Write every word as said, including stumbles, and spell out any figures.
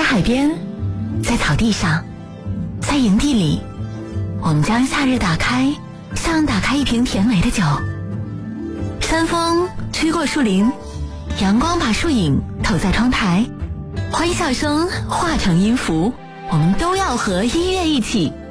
海边，在草地上，在营地里，我们将夏日打开，像打开一瓶甜美的酒。山风吹过树林，阳光把树影投在窗台，欢笑声化成音符，我们都要和音乐一起